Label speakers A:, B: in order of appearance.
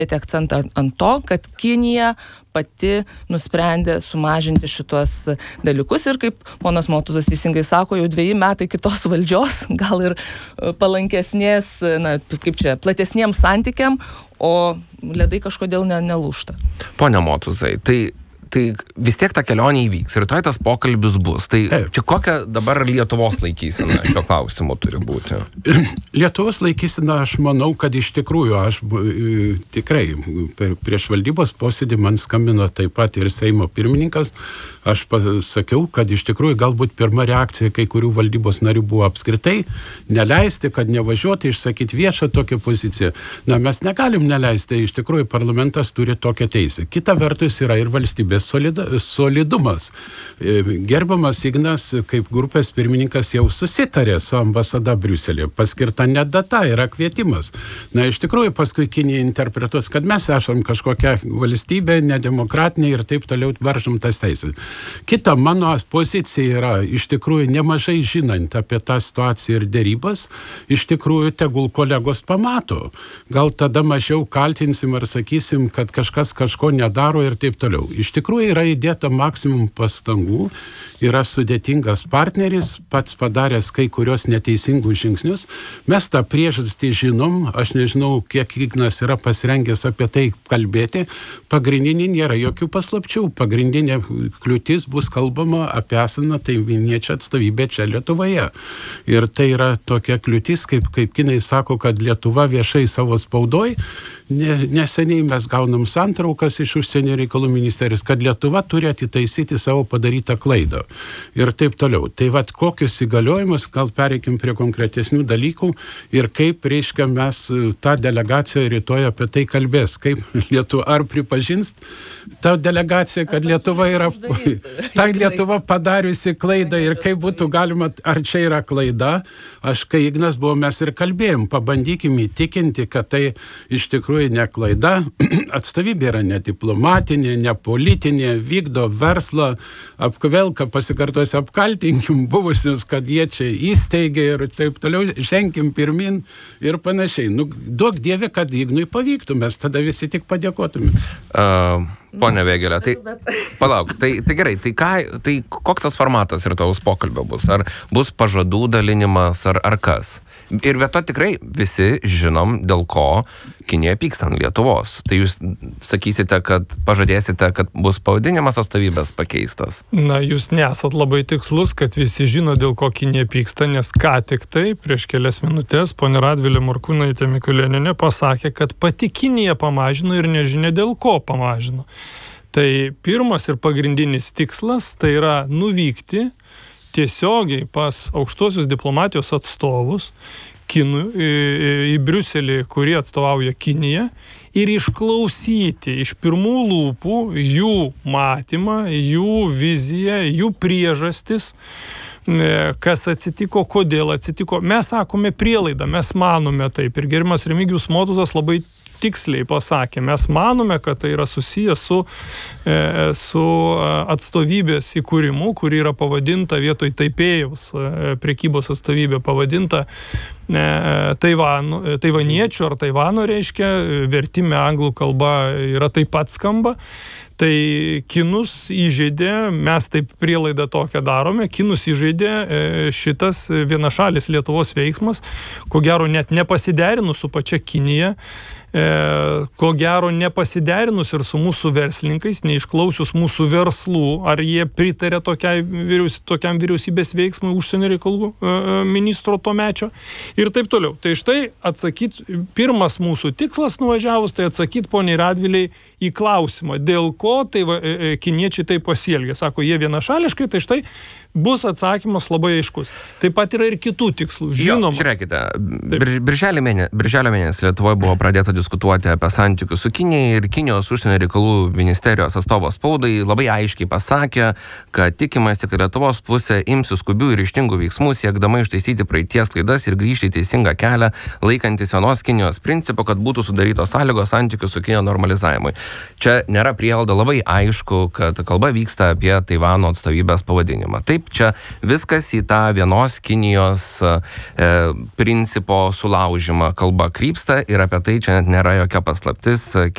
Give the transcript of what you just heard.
A: akcentą ant to, kad Kinija pati nusprendė sumažinti šitos dalykus ir kaip ponas Motuzas teisingai sako, jau 2 metai kitos valdžios, gal ir palankesnės, platesniems santykiam, o ledai kažkodėl nelūžta.
B: Pone Motuzai, tai vis tiek ta kelionė įvyks, rytoj tas pokalbis bus. Tai čia kokia dabar Lietuvos laikysena šio klausimu turi būti?
C: Lietuvos laikysena, aš manau, kad iš tikrųjų, aš tikrai prieš valdybos posėdį man skambino taip pat ir Seimo pirmininkas, aš pasakiau, kad iš tikrųjų galbūt pirma reakcija kai kurių valdybos narių buvo apskritai neleisti, kad nevažiuoti, išsakyti viešą tokią poziciją. Na, mes negalim neleisti, iš tikrųjų parlamentas turi tokią teisę. Kita vertus yra ir valstybės solidumas. Gerbiamas Ignas, kaip grupės pirmininkas, jau susitarė su ambasada Briuselėje. Paskirta net data yra kvietimas. Na, iš tikrųjų, paskui Kinija interpretuos, kad mes esam kažkokia valstybė, nedemokratinė ir taip toliau varžom tas teisės. Kita mano pozicija yra, iš tikrųjų, nemažai žinant apie tą situaciją ir dėrybas, iš tikrųjų, tegul kolegos pamato. Gal tada mažiau kaltinsim ar sakysim, kad kažkas kažko nedaro ir taip toliau. Iš tikrųjų yra įdėta maksimum pastangų, yra sudėtingas partneris, pats padaręs kai kurios neteisingus žingsnius. Mes tą priežastį žinom, aš nežinau, kiek Ignas yra pasirengęs apie tai kalbėti. Pagrindinė nėra jokių paslapčių. Pagrindinė kliūtis bus kalbama apie esaną taivaniečių atstovybę čia Lietuvoje. Ir tai yra tokia kliūtis, kaip kinai sako, kad Lietuva viešai savo spaudoj. Neseniai mes gaunam santraukas iš užsienio reikalų ministerijos, kad Lietuva turi atitaisyti savo padarytą klaidą. Ir taip toliau. Tai vat kokius įgaliojimus, gal pereikim prie konkretesnių dalykų ir kaip, reiškia, mes tą delegaciją rytoj apie tai kalbės. Kaip Lietuva, ar pripažins ta delegacija, kad Lietuva yra, ta Lietuva padariusi klaidą ir kaip būtų galima, ar čia yra klaida. Aš, kai Ignas buvo, mes ir kalbėjom, pabandykim įtikinti, kad tai iš tikrųjų ne klaida, atstovybė yra ne diplomatinė, ne politinė, vykdo verslą, apkvelka, pasikartosiu, apkaltinkim buvusius, kad jie čia įsteigė ir taip toliau, ženkim pirmin ir panašiai. Nu, duok Dieve, kad Ignui pavyktų, mes tada visi tik padėkotume.
B: Pone Vėgėlė, tai palauk, tai gerai, tai koks tas formatas rytojaus pokalbio bus? Ar bus pažadų dalinimas, ar kas? Ir vieto tikrai visi žinom, dėl ko Kinija pyksta ant Lietuvos. Tai jūs sakysite, kad pažadėsite, kad bus pavadinimas atstovybės pakeistas?
D: Na, jūs nesat labai tikslus, kad visi žino, dėl ko Kinija pyksta, nes ką tik tai, prieš kelias minutės, ponė Radvilė Morkūnaitė Mikulėnienė pasakė, kad pati Kinija pamažino ir nežinia, dėl ko pamažino. Tai pirmas ir pagrindinis tikslas, tai yra nuvykti tiesiogiai pas aukštosios diplomatijos atstovus į Briuselį, kurie atstovauja Kiniją, ir išklausyti iš pirmų lūpų jų matymą, jų viziją, jų priežastis, kas atsitiko, kodėl atsitiko. Mes sakome prielaidą, mes manome taip. Ir gerbiamas Remigijus Motuzas labai tiksliai pasakė, mes manome, kad tai yra susijęs su atstovybės įkūrimu, kuri yra pavadinta vietoj Taipėjaus prekybos atstovybė pavadinta taivaniečių ar Taivano, reiškia, vertime anglų kalba yra taip pat skamba. Tai kinus įžeidė, mes taip prielaidą tokią darome, kinus įžeidė šitas vienašalis Lietuvos veiksmas, ko gero net nepasiderinus su pačia Kinija, ko gero nepasiderinus ir su mūsų verslininkais, neišklausius mūsų verslų, ar jie pritarė tokiam vyriausybės veiksmui užsienio reikalų ministro tuomečio ir taip toliau. Tai štai pirmas mūsų tikslas nuvažiavus, tai atsakyti poniai Radviliai į klausimą, dėl ko tai kiniečiai taip pasielgė. Sako, jie vienašališkai, tai štai bus atsakymas labai aiškus. Taip pat yra ir kitų tikslų. Žinoma.
B: Žiūrėkite, birželio mėnesį Lietuvoje buvo pradėta diskutuoti apie santykius su Kinija ir Kinijos užsienio reikalų ministerijos atstovas spaudai labai aiškiai pasakė, kad tikimasi, kad Lietuvos pusė imsis skubių ir ryžtingų veiksmų, siekdama ištaisyti praeities klaidas ir grįžti į teisingą kelią, laikantis vienos Kinijos principo, kad būtų sudarytos sąlygos santykių su Kinija normalizavimui. Čia nėra prielaida, labai aišku, kad kalba vyksta apie Taivano atstovybės pavadinimą. Taip, čia viskas į tą vienos Kinijos principo sulaužymą kalba krypsta ir apie tai čia nėra jokia paslaptis.